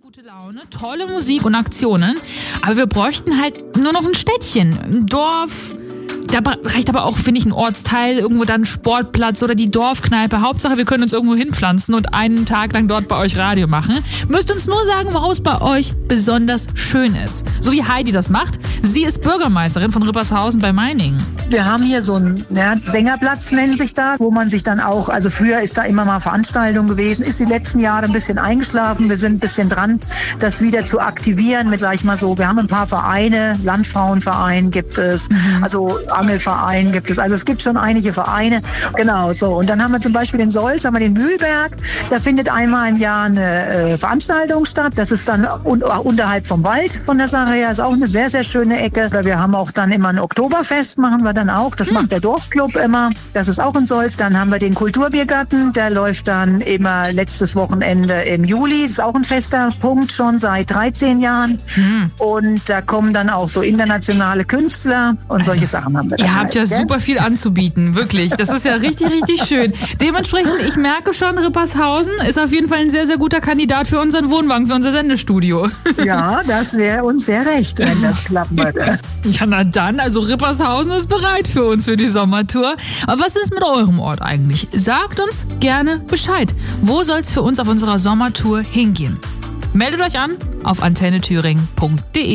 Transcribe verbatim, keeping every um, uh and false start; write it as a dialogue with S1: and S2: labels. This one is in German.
S1: gute Laune, tolle Musik und Aktionen, aber wir bräuchten halt nur noch ein Städtchen, ein Dorf. Da reicht aber auch, finde ich, ein Ortsteil, irgendwo dann ein Sportplatz oder die Dorfkneipe. Hauptsache, wir können uns irgendwo hinpflanzen und einen Tag lang dort bei euch Radio machen. Müsst uns nur sagen, woraus es bei euch besonders schön ist. So wie Heidi das macht. Sie ist Bürgermeisterin von Rippershausen bei Meiningen.
S2: Wir haben hier so einen ja, Sängerplatz, nennt sich da, wo man sich dann auch, also früher ist da immer mal Veranstaltung gewesen, ist die letzten Jahre ein bisschen eingeschlafen. Wir sind ein bisschen dran, das wieder zu aktivieren mit, sag ich mal so, wir haben ein paar Vereine, Landfrauenverein gibt es, mhm. also Angelverein gibt es, also es gibt schon einige Vereine, genau so. Und dann haben wir zum Beispiel in Solz, haben wir den Mühlberg, da findet einmal im Jahr eine äh, Veranstaltung statt, das ist dann un- unterhalb vom Wald von der Sache her, ist auch eine sehr, sehr schöne Ecke. Wir haben auch dann immer ein Oktoberfest, machen wir dann auch, das hm. macht der Dorfclub immer, das ist auch in Solz. Dann haben wir den Kulturbiergarten, der läuft dann immer letztes Wochenende im Juli, ist auch ein fester Punkt schon seit dreizehn Jahren hm. und da kommen dann auch so internationale Künstler und also, solche Sachen haben wir.
S1: Ihr habt
S2: halt,
S1: ja
S2: gell?
S1: super viel anzubieten, wirklich, das ist ja richtig, richtig schön. Dementsprechend, ich merke schon, Rippershausen ist auf jeden Fall ein sehr, sehr guter Kandidat für unseren Wohnwagen, für unser Sendestudio.
S2: Ja, das wäre uns sehr recht, wenn das klappen würde.
S1: Ja, na dann, also Rippershausen ist bereit für uns für die Sommertour. Aber was ist mit eurem Ort eigentlich? Sagt uns gerne Bescheid. Wo soll es für uns auf unserer Sommertour hingehen? Meldet euch an auf antenne thüringen punkt de.